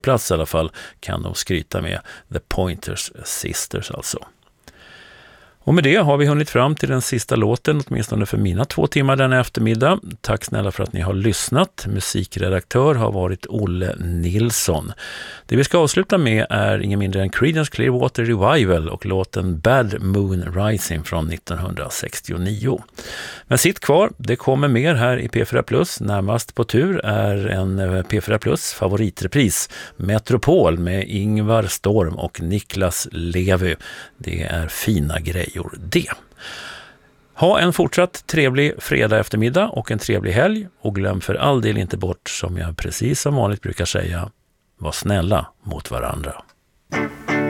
plats i alla fall kan de skryta med. The Pointer Sisters alltså. Och med det har vi hunnit fram till den sista låten, åtminstone för mina 2 timmar denna eftermiddag. Tack snälla för att ni har lyssnat. Musikredaktör har varit Olle Nilsson. Det vi ska avsluta med är ingen mindre än Creedence Clearwater Revival och låten Bad Moon Rising från 1969. Men sitt kvar, det kommer mer här i P4+. Närmast på tur är en P4+ favoritrepris, Metropol med Ingvar Storm och Niklas Levy. Det är fina grejer det. Ha en fortsatt trevlig fredag eftermiddag och en trevlig helg, och glöm för all del inte bort, som jag precis som vanligt brukar säga, var snälla mot varandra.